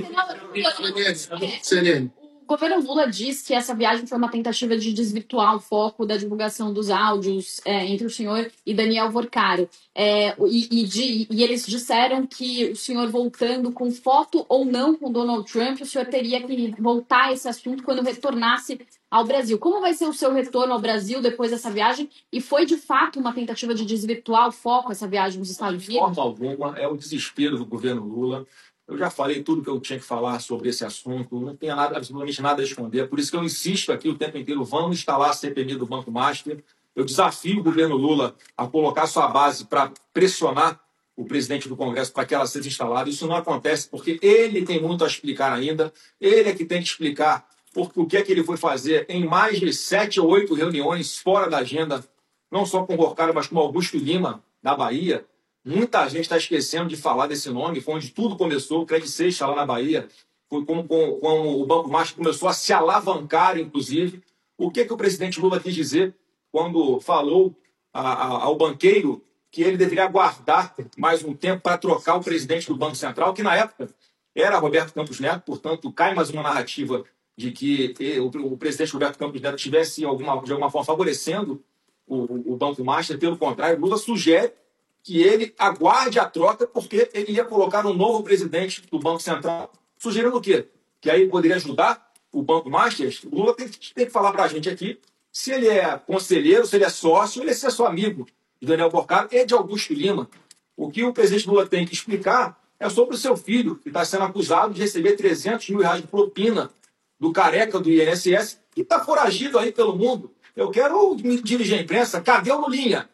O governo Lula diz que essa viagem foi uma tentativa de desvirtuar o foco da divulgação dos áudios é, entre o senhor e Daniel Vorcaro. É, e, e, de, e eles disseram que o senhor voltando com foto ou não com Donald Trump, o senhor teria que voltar a esse assunto quando retornasse ao Brasil. Como vai ser o seu retorno ao Brasil depois dessa viagem? E foi, de fato, uma tentativa de desvirtuar o foco essa viagem nos Estados Unidos? De forma alguma, é o desespero do governo Lula. Eu já falei tudo que eu tinha que falar sobre esse assunto, não tenho nada, absolutamente nada a esconder, por isso que eu insisto aqui o tempo inteiro, vamos instalar a C P M do Banco Master. Eu desafio o governo Lula a colocar sua base para pressionar o presidente do Congresso para que ela seja instalada. Isso não acontece porque ele tem muito a explicar ainda, ele é que tem que explicar porque o que é que ele foi fazer em mais de sete ou oito reuniões fora da agenda, não só com o Vorcaro, mas com o Augusto Lima, da Bahia. Muita gente está esquecendo de falar desse nome, foi onde tudo começou, o Credit Suisse lá na Bahia, foi como, como, como o Banco Master começou a se alavancar, inclusive. O que, que o presidente Lula quis dizer quando falou a, a, ao banqueiro que ele deveria aguardar mais um tempo para trocar o presidente do Banco Central, que na época era Roberto Campos Neto, portanto, cai mais uma narrativa de que o, o presidente Roberto Campos Neto estivesse alguma, de alguma forma favorecendo o, o Banco Master. Pelo contrário, Lula sugere que ele aguarde a troca porque ele ia colocar um novo presidente do Banco Central. Sugerindo o quê? Que aí poderia ajudar o Banco Master. O Lula tem, tem que falar para a gente aqui se ele é conselheiro, se ele é sócio, ele é só amigo de Daniel Vorcaro e de Augusto Lima. O que o presidente Lula tem que explicar é sobre o seu filho, que está sendo acusado de receber trezentos mil reais de propina do careca do I N S S, que está foragido aí pelo mundo. Eu quero me dirigir à imprensa. Cadê o Lulinha?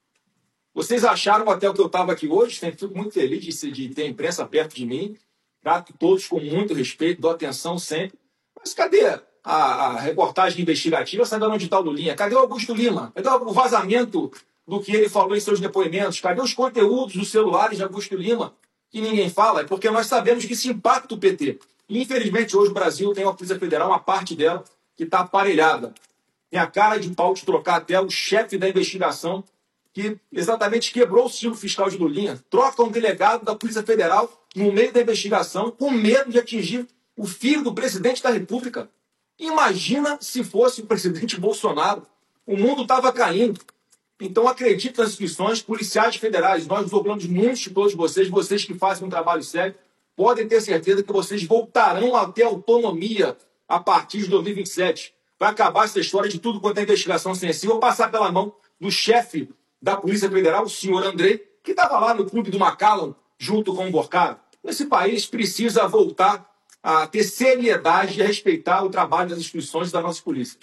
Vocês acharam o hotel que eu estava aqui hoje? Fico muito feliz de, de ter a imprensa perto de mim. Trato todos com muito respeito, dou atenção sempre. Mas cadê a, a reportagem investigativa sabendo onde está o Lulinha? Cadê o Augusto Lima? Cadê o vazamento do que ele falou em seus depoimentos? Cadê os conteúdos dos celulares de Augusto Lima, que ninguém fala? É porque nós sabemos que isso impacta o P T. E, infelizmente, hoje o Brasil tem uma Polícia Federal, uma parte dela, que está aparelhada. Tem a cara de pau de trocar até o chefe da investigação, que exatamente quebrou o sigilo fiscal de Lulinha. Troca um delegado da Polícia Federal no meio da investigação, com medo de atingir o filho do presidente da República. Imagina se fosse o presidente Bolsonaro. O mundo estava caindo. Então, acredite nas instituições policiais federais. Nós nos orgulhamos muito de todos vocês, vocês que fazem um trabalho sério, podem ter certeza que vocês voltarão a ter autonomia a partir de dois mil e vinte e sete. Vai acabar essa história de tudo quanto é investigação sensível, passar pela mão do chefe da Polícia Federal, o senhor Andrei, que estava lá no clube do Macallan, junto com o Borcaro. Esse país precisa voltar a ter seriedade e a respeitar o trabalho das instituições da nossa polícia.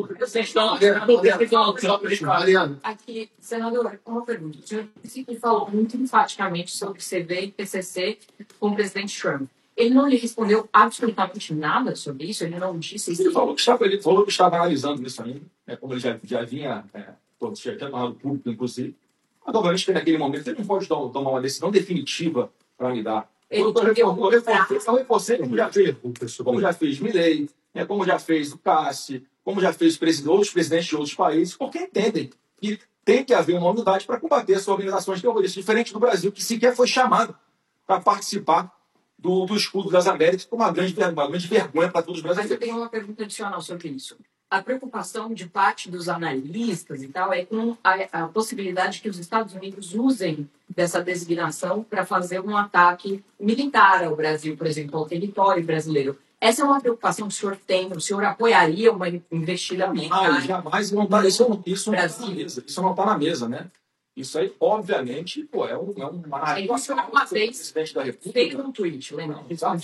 Aqui, senador, uma pergunta. O senhor sempre falou muito enfaticamente sobre C V e P C C com o presidente Trump. Ele não lhe respondeu absolutamente nada sobre isso? Ele não disse isso? Ele falou que estava, ele falou que estava analisando isso ainda, né, como ele já, já vinha, é, todo no público, inclusive. Mas, obviamente, que naquele momento ele não pode tomar uma decisão definitiva para me dar. Eu, eu, eu, eu, eu reforcei como já fez, como já fez Milei, né, como já fez o Cassi, como já fez outros presidentes de outros países, porque entendem que tem que haver uma unidade para combater essas organizações terroristas, diferente do Brasil, que sequer foi chamado para participar do, do escudo das Américas, com uma grande, uma grande vergonha para todos os brasileiros. Mas eu tenho uma pergunta adicional sobre isso. A preocupação de parte dos analistas e tal é com a, a possibilidade que os Estados Unidos usem dessa designação para fazer um ataque militar ao Brasil, por exemplo, ao território brasileiro. Essa é uma preocupação que o senhor tem? O senhor apoiaria uma investida militar? Ah, jamais não está isso, isso não tá na mesa. Isso não está na mesa, né? Isso aí, obviamente, pô, é, um, é uma... Aí você uma vez presidente da República fez um tweet, lembra?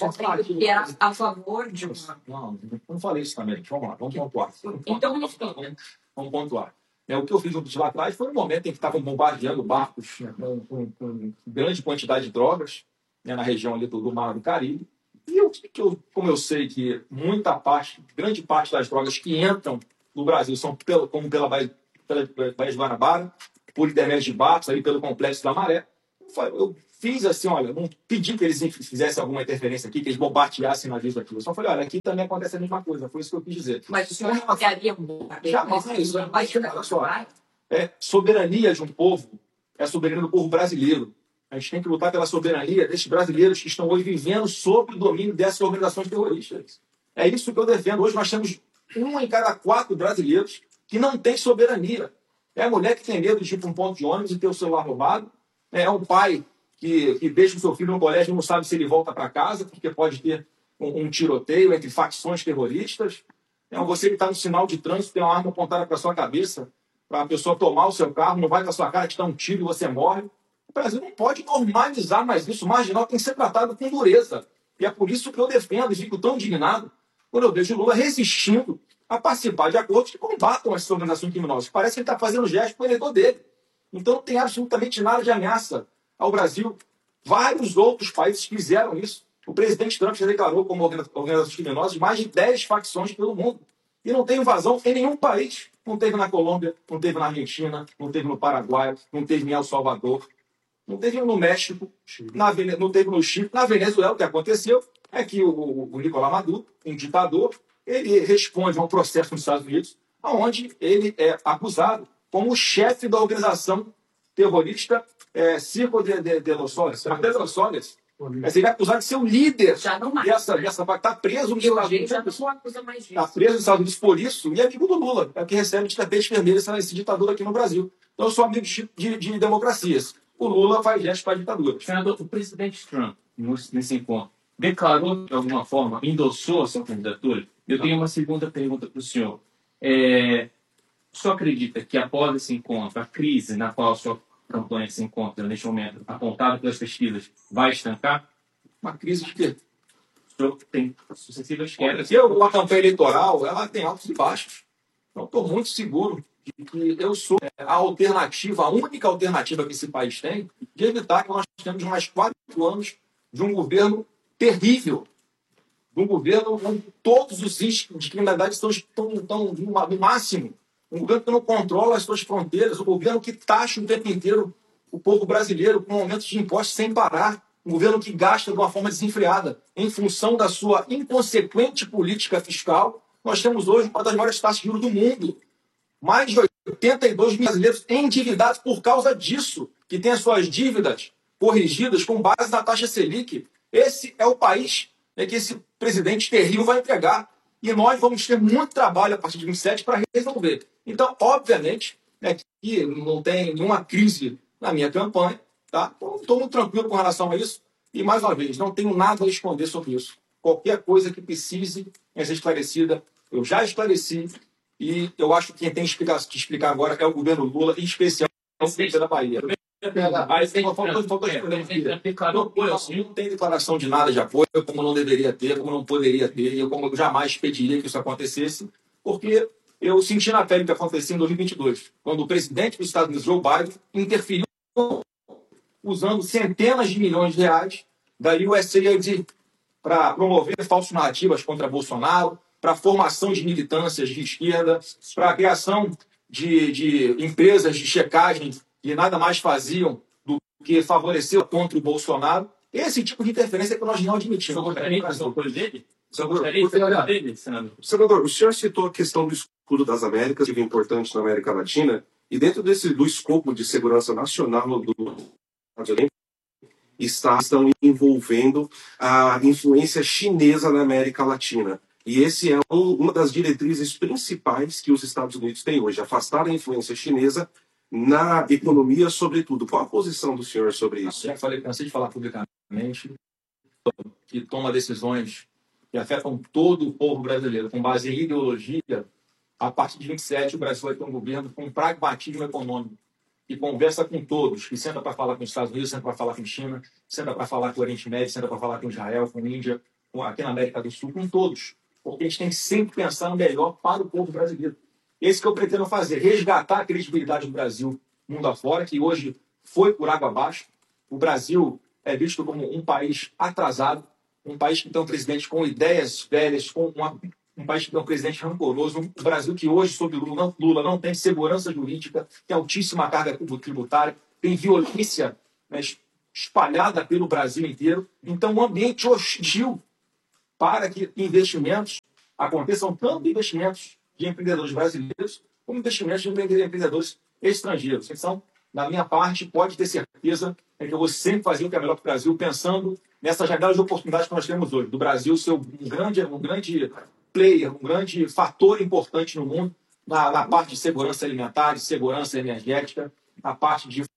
Que era a favor de... Não, não falei isso também. Vamos lá, vamos pontuar. Então, vamos, vamos pontuar. É, o que eu fiz lá atrás foi no momento em que estavam bombardeando barcos, né, com, com, com grande quantidade de drogas, né, na região ali do, do Mar do Caribe. E eu, que eu, como eu sei que muita parte, grande parte das drogas que entram no Brasil são pelo, como pela Baía, pela Baía de Guanabara, por intermédio de barcos, aí pelo Complexo da Maré, eu fiz assim, olha, não pedi que eles fizessem alguma interferência aqui, que eles bombardeassem navios aqui. Eu só falei, olha, aqui também acontece a mesma coisa, foi isso que eu quis dizer. Mas o senhor apoiaria um bombardeio? Jamais, isso é olha só, é, soberania de um povo é a soberania do povo brasileiro. A gente tem que lutar pela soberania desses brasileiros que estão hoje vivendo sob o domínio dessas organizações terroristas. É isso que eu defendo. Hoje nós temos um em cada quatro brasileiros que não tem soberania. É a mulher que tem medo de ir para um ponto de ônibus e ter o celular roubado. É um pai que, que deixa o seu filho no colégio e não sabe se ele volta para casa, porque pode ter um, um tiroteio entre facções terroristas. É você que está no sinal de trânsito, tem uma arma apontada para a sua cabeça, para a pessoa tomar o seu carro, não vai com a sua cara, te dá um tiro e você morre. O Brasil não pode normalizar mais isso. O marginal tem que ser tratado com dureza. E é por isso que eu defendo e fico tão indignado quando eu vejo o Lula resistindo a participar de acordos que combatam essas organizações criminosas. Parece que ele está fazendo gesto para o eleitor dele. Então não tem absolutamente nada de ameaça ao Brasil. Vários outros países fizeram isso. O presidente Trump já declarou como organizações criminosas mais de dez facções pelo mundo. E não tem invasão em nenhum país. Não teve na Colômbia, não teve na Argentina, não teve no Paraguai, não teve em El Salvador, não teve no México, na Vene... não teve no Chile. Na Venezuela, o que aconteceu é que o, o Nicolás Maduro, um ditador, ele responde a um processo nos Estados Unidos, onde ele é acusado como chefe da organização terrorista é, Circo de, de, de los Soles. De los Soles. Ele é acusado de ser o líder dessa, dessa... Está preso nos Estados Unidos. Está preso nos Estados Unidos por isso, e é amigo do Lula, é o que recebe de tapete vermelho esse ditador aqui no Brasil. Então eu sou amigo de, de, de democracias. O Lula faz gestos para ditaduras. Senador, o presidente Trump, nesse encontro, declarou de alguma forma, endossou a sua candidatura? Eu tenho uma segunda pergunta para o senhor. É, o senhor acredita que após esse encontro, a crise na qual a sua campanha se encontra neste momento, apontada pelas pesquisas, vai estancar? Uma crise de quê? O senhor tem sucessivas quedas. Eu, a campanha eleitoral, ela tem altos e baixos. Então, estou muito seguro de que eu sou a alternativa, a única alternativa que esse país tem, de evitar que nós tenhamos mais quatro anos de um governo terrível, de um governo onde todos os índices de criminalidade estão, estão, estão no máximo. um governo que não controla as suas fronteiras, um governo que taxa o tempo inteiro o povo brasileiro com aumento de impostos sem parar, um governo que gasta de uma forma desenfreada. Em função da sua inconsequente política fiscal, nós temos hoje uma das maiores taxas de juros do mundo. Mais de oitenta e dois mil brasileiros endividados por causa disso, que tem as suas dívidas corrigidas com base na taxa Selic. Esse é o país, né, que esse presidente terrível vai entregar. E nós vamos ter muito trabalho a partir de vinte e sete para resolver. Então, obviamente, né, que não tem nenhuma crise na minha campanha, tá? Estou muito tranquilo com relação a isso. E, mais uma vez, não tenho nada a esconder sobre isso. Qualquer coisa que precise ser esclarecida, eu já esclareci. E eu acho que quem tem que explicar, que explicar agora é o governo Lula, em especial o presidente da Bahia. Não tem declaração de nada de apoio, como não deveria ter, como não poderia ter, e eu como eu jamais pediria que isso acontecesse, porque eu senti na pele o que aconteceu em dois mil e vinte e dois, quando o presidente dos Estados Unidos, Joe Biden, interferiu usando centenas de milhões de reais da U S A I D para promover falsas narrativas contra Bolsonaro, para a formação de militâncias de esquerda, para a criação de, de empresas de checagem que nada mais faziam do que favorecer contra o Bolsonaro. Esse tipo de interferência que nós não admitimos. Senador, o senhor citou a questão do escudo das Américas, que é importante na América Latina, e dentro desse, do escopo de segurança nacional do está, estão envolvendo a influência chinesa na América Latina. E esse é um, uma das diretrizes principais que os Estados Unidos têm hoje, afastar a influência chinesa na economia, sobretudo. Qual a posição do senhor sobre isso? Já falei, cansei de falar publicamente, que toma decisões que afetam todo o povo brasileiro, com base em ideologia. A partir de vinte e sete, o Brasil vai ter um governo com pragmatismo econômico, que conversa com todos, que senta para falar com os Estados Unidos, senta para falar com a China, senta para falar com o Oriente Médio, senta para falar com Israel, com a Índia, com, aqui na América do Sul, com todos. Porque a gente tem que sempre pensar no melhor para o povo brasileiro. Esse que eu pretendo fazer, resgatar a credibilidade do Brasil mundo afora, que hoje foi por água abaixo. O Brasil é visto como um país atrasado, um país que tem um presidente com ideias velhas, com uma, um país que tem um presidente rancoroso, um Brasil que hoje, sob Lula, não, Lula, não tem segurança jurídica, tem altíssima carga tributária, tem violência, né, espalhada pelo Brasil inteiro. Então, um ambiente hostil para que investimentos aconteçam, tanto investimentos de empreendedores brasileiros, como investimentos de empreendedores estrangeiros. Então, da minha parte, pode ter certeza é que eu vou sempre fazer o que é melhor para o Brasil, pensando nessas janelas de oportunidades que nós temos hoje, do Brasil ser um grande, um grande player, um grande fator importante no mundo, na, na parte de segurança alimentar, de segurança energética, na parte, de,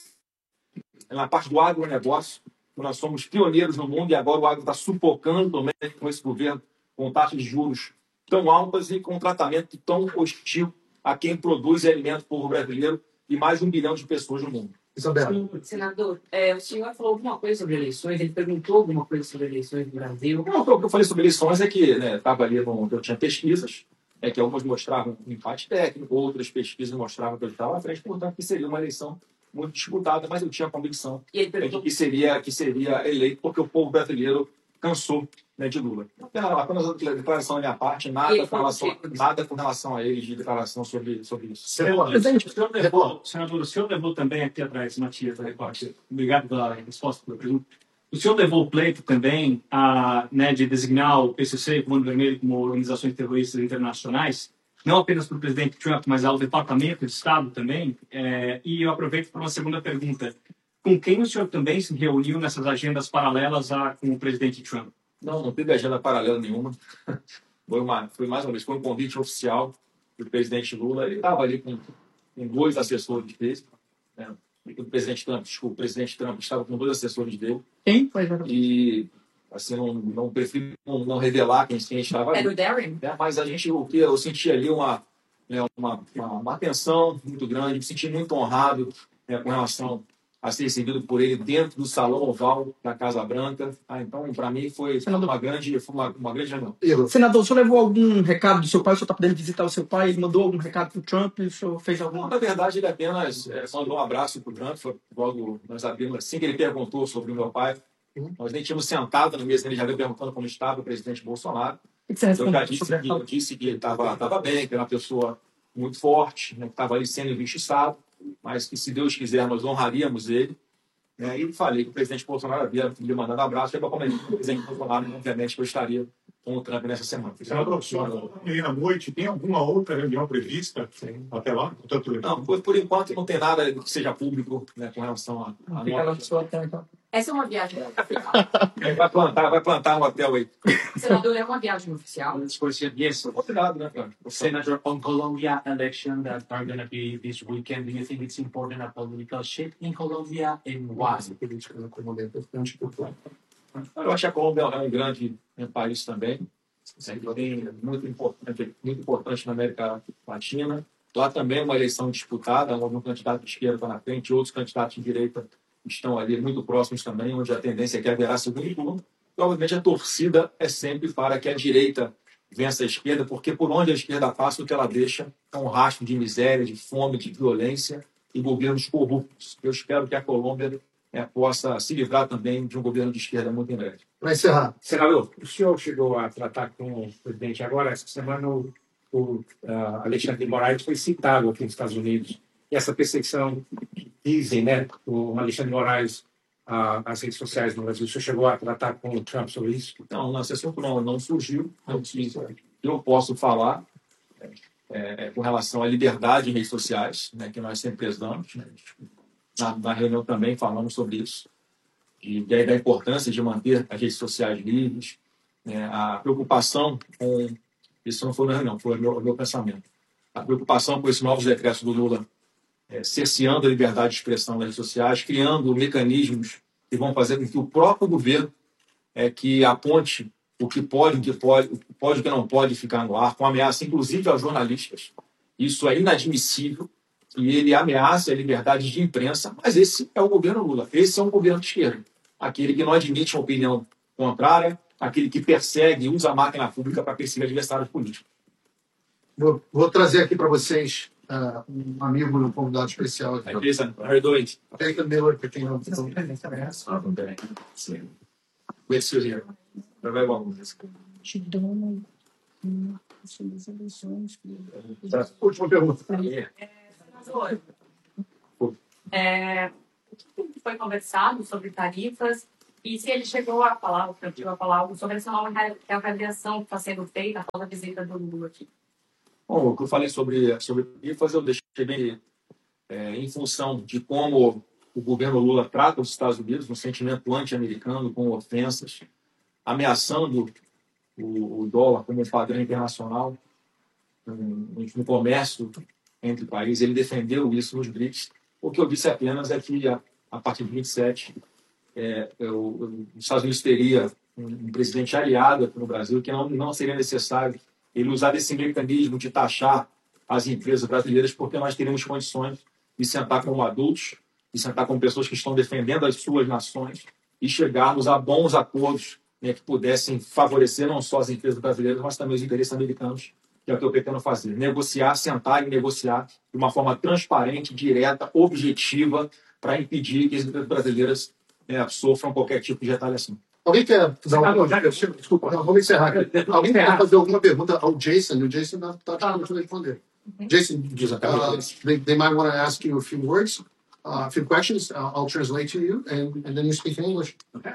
na parte do agronegócio. Nós somos pioneiros no mundo e agora o agro está sufocando também com esse governo, com taxas de juros tão altas e com tratamento tão hostil a quem produz alimento para o povo brasileiro e mais de um bilhão de pessoas no mundo. Isabela. Senador, é, o senhor falou alguma coisa sobre eleições? Ele perguntou alguma coisa sobre eleições no Brasil? Não, o que eu falei sobre eleições é que estava, né, ali, no, eu tinha pesquisas, é que algumas mostravam um empate técnico, outras pesquisas mostravam que eu estava à frente, portanto, que seria uma eleição muito disputada, mas eu tinha a convicção é de que seria, que seria eleito porque o povo brasileiro cansou, né, de Lula. Apenas, apenas a declaração da minha parte, nada com relação, nada com relação a ele de declaração sobre, sobre isso. Senador, presidente, o senhor levou, senador, o senhor levou também aqui atrás, Matias, da Record. Obrigado pela resposta pela pergunta. O senhor levou o pleito também a, né, de designar o P C C e o Comando Vermelho como organizações terroristas internacionais, não apenas para o presidente Trump, mas ao Departamento de Estado também. É, e eu aproveito para uma segunda pergunta. Com quem o senhor também se reuniu nessas agendas paralelas a, com o presidente Trump? Não, não teve agenda paralela nenhuma. Foi, uma, foi mais uma vez, foi um convite oficial do presidente Lula. Ele estava ali com, com dois assessores dele. Né? O presidente Trump, desculpa, o presidente Trump estava com dois assessores dele. Quem foi? E assim, não, não prefiro não, não revelar quem, quem estava ali. Era o Darren? É, mas a gente, o que eu senti ali uma, né, uma, uma, uma atenção muito grande, me senti muito honrado, né, com relação a ser recebido por ele dentro do Salão Oval da Casa Branca. Ah, então, para mim, foi uma grande, foi uma, uma grande reunião. Senador, o senhor levou algum recado do seu pai? O senhor está podendo visitar o seu pai? Ele mandou algum recado para o Trump? O senhor fez alguma? Na verdade, ele apenas é, mandou um abraço para o Trump. Foi logo nós abrimos, assim que ele perguntou sobre o meu pai. Uhum. Nós nem tínhamos sentado no mesa, ele já veio perguntando como estava o presidente Bolsonaro. O que você respondeu? Eu já disse que, eu disse que estava bem, que era uma pessoa muito forte, né, que estava ali sendo injustiçado, mas que, se Deus quiser, nós honraríamos ele. Né, e falei que o presidente Bolsonaro havia lhe mandado um abraço, e para comentar com o presidente Bolsonaro, obviamente, que eu estaria com o Trump nessa semana. Senador, amanhã à noite, tem alguma outra reunião prevista Sim. até lá? Portanto, não, por, por enquanto não tem nada que seja público, né, com relação a... a nova... Essa é uma viagem oficial. Vai plantar, vai plantar um hotel aí. Senador, é uma viagem oficial. Yes, obrigado, né, cara? Senator, on Colombia election that are going to be this weekend, do you think it's important a political shift in Colombia and why? Política na Colômbia é importante porque eu acho que a Colômbia é um grande país também, é muito importante, muito importante na América Latina. Lá também é uma eleição disputada, onde um candidato de esquerda está na frente, outros candidatos de direita estão ali muito próximos também, onde a tendência é que haverá segundo turno. E, obviamente, a torcida é sempre para que a direita vença a esquerda, porque por onde a esquerda passa, o que ela deixa é um rastro de miséria, de fome, de violência e governos corruptos. Eu espero que a Colômbia é, possa se livrar também de um governo de esquerda muito em breve. Para encerrar, senador, o senhor chegou a tratar com o presidente agora, essa semana o, o uh, Alexandre de Moraes foi citado aqui nos Estados Unidos. E essa perseguição que dizem, né, o Alexandre de Moraes, uh, as redes sociais no Brasil, o senhor chegou a tratar com o Trump sobre isso? Não, não, esse assunto não, não surgiu. Não, eu posso falar é, é, com relação à liberdade em redes sociais, né, que nós sempre prezamos, né, na, na reunião também falamos sobre isso, e da importância de manter as redes sociais livres, né, a preocupação com... Isso não foi na reunião, foi o meu, o meu pensamento. A preocupação com esses novos decretos do Lula, é, cerceando a liberdade de expressão nas redes sociais, criando mecanismos que vão fazer com que o próprio governo é, que aponte o que pode, o que pode, o que pode, o que não pode ficar no ar, com ameaça, inclusive, aos jornalistas. Isso é inadmissível, e ele ameaça a liberdade de imprensa, mas esse é o governo Lula, esse é um governo de esquerda. Aquele que não admite uma opinião contrária, aquele que persegue e usa a máquina pública para perseguir adversários políticos. Vou, vou trazer aqui para vocês uh, um amigo, um convidado especial. Aqui. Jason, how are you doing? Jason Miller, para quem não sabe. Ah, bem. Sim. Good to see you. Vai bom. Última pergunta. É, o que foi conversado sobre tarifas e se ele chegou a falar, ou chegou a falar algo sobre essa nova avaliação que está sendo feita após a visita do Lula aqui? Bom, o que eu falei sobre, sobre tarifas, eu deixei bem é, em função de como o governo Lula trata os Estados Unidos, um sentimento anti-americano, com ofensas, ameaçando o, o dólar como um padrão internacional no, no comércio entre países. Ele defendeu isso nos BRICS. O que eu disse apenas é que, a, a partir de vinte e sete, é, eu, os Estados Unidos teria um, um presidente aliado aqui no Brasil, que não, não seria necessário ele usar esse mecanismo de taxar as empresas brasileiras, porque nós teríamos condições de sentar como adultos, de sentar como pessoas que estão defendendo as suas nações e chegarmos a bons acordos, né, que pudessem favorecer não só as empresas brasileiras, mas também os interesses americanos, que é o que eu pretendo fazer. Negociar, sentar e negociar de uma forma transparente, direta, objetiva, para impedir que as empresas brasileiras, né, sofram qualquer tipo de retaliação. Alguém quer fazer alguma pergunta? Desculpa, não, vamos encerrar aqui. Alguém quer fazer alguma pergunta ao Jason? O Jason está tentando responder. Jason, uh, they, they might want to ask you a few words, uh, a few questions. Uh, I'll translate to you, and, and then you speak in English. Okay.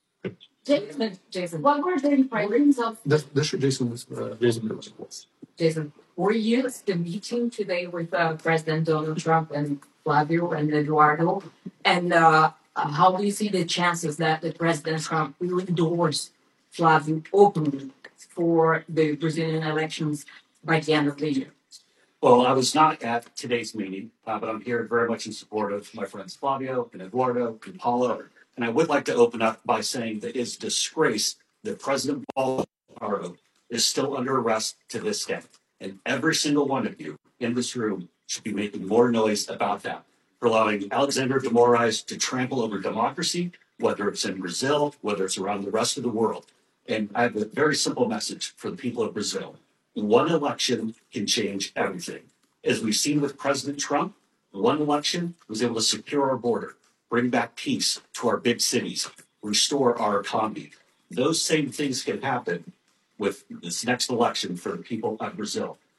Jason, Jason, what were the impressions of... That's, that's your Jason. Uh, Jason. Jason, were you at the meeting today with uh, President Donald Trump and Flavio and Eduardo? And uh, how do you see the chances that the President Trump will endorse Flavio openly for the Brazilian elections by the end of the year? Well, I was not at today's meeting, uh, but I'm here very much in support of my friends Flavio and Eduardo and Paulo. And I would like to open up by saying that it's a disgrace that President Bolsonaro is still under arrest to this day. And every single one of you in this room should be making more noise about that, for allowing Alexander de Moraes to trample over democracy, whether it's in Brazil, whether it's around the rest of the world. And I have a very simple message for the people of Brazil. One election can change everything. As we've seen with President Trump, one election was able to secure our border, bring back peace to our big cities, restore our economy. Those same things can happen with this next election for the people of Brazil.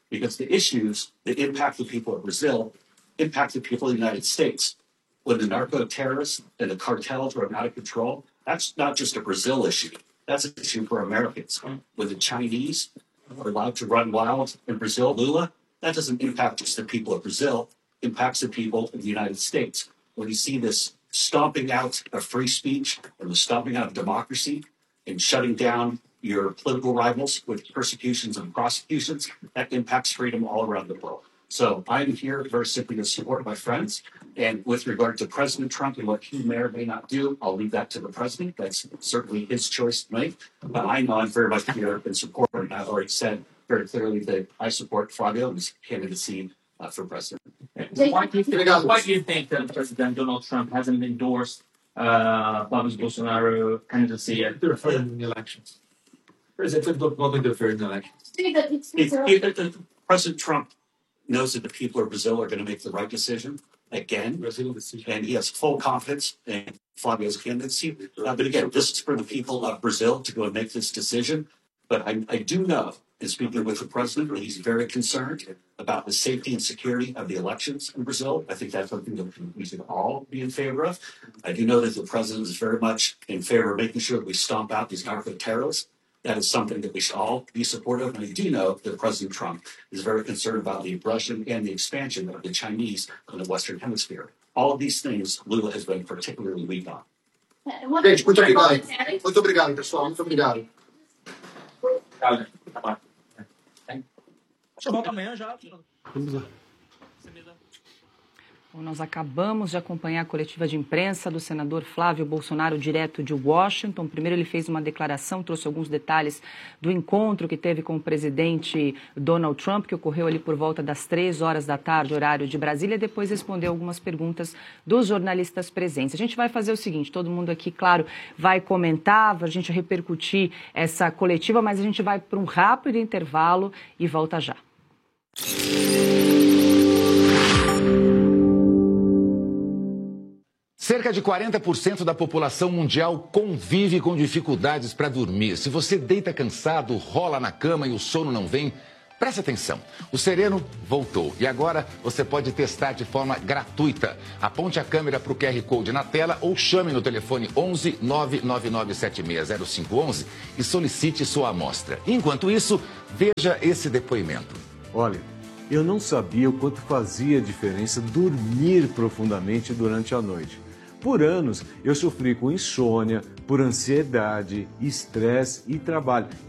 because the issues that impact the people of Brazil impact the people of the United States. When the narco-terrorists and the cartels are out of control, that's not just a Brazil issue. That's an issue for Americans. When the Chinese are allowed to run wild in Brazil, Lula, that doesn't impact just the people of Brazil, it impacts the people of the United States. When you see this stomping out of free speech and the stomping out of democracy and shutting down your political rivals with persecutions and prosecutions, that impacts freedom all around the world. So I'm here very simply to support my friends. And with regard to President Trump and what he may or may not do, I'll leave that to the president. That's certainly his choice to make. But I know I'm very much here in support, and I've already said very clearly that I support Fabio and his candidacy uh, for president. Why do, you think, why do you think that President Donald Trump hasn't endorsed uh, Flavio Bolsonaro's candidacy yet? Interfere in the elections. President don't want to interfere in the elections. If, if, if President Trump knows that the people of Brazil are going to make the right decision again, and he has full confidence in Flavio's candidacy. Uh, but again, this is for the people of Brazil to go and make this decision. But I, I do know, in speaking with the president, that he's very concerned about the safety and security of the elections in Brazil. I think that's something that we should all be in favor of. I do know that the president is very much in favor of making sure that we stomp out these narco-terrorists. That is something that we should all be supportive of. And I do know that President Trump is very concerned about the aggression and the expansion of the Chinese in the Western Hemisphere. All of these things Lula has been particularly weak on. Gente, muito obrigado. Muito obrigado, pessoal. Muito obrigado. Só volta amanhã já. Vamos lá. Bom, nós acabamos de acompanhar a coletiva de imprensa do senador Flávio Bolsonaro, direto de Washington. Primeiro ele fez uma declaração, trouxe alguns detalhes do encontro que teve com o presidente Donald Trump, que ocorreu ali por volta das três horas da tarde, horário de Brasília. Depois respondeu algumas perguntas dos jornalistas presentes. A gente vai fazer o seguinte, todo mundo aqui, claro, vai comentar, a gente repercutir essa coletiva, mas a gente vai para um rápido intervalo e volta já. Cerca de quarenta por cento da população mundial convive com dificuldades para dormir. Se você deita cansado, rola na cama e o sono não vem, preste atenção. O Sereno voltou e agora você pode testar de forma gratuita. Aponte a câmera para o Q R Code na tela ou chame no telefone onze nove nove nove sete seis zero cinco um um e solicite sua amostra. Enquanto isso, veja esse depoimento. Olha, eu não sabia o quanto fazia diferença dormir profundamente durante a noite. Por anos, eu sofri com insônia, por ansiedade, estresse e trabalho.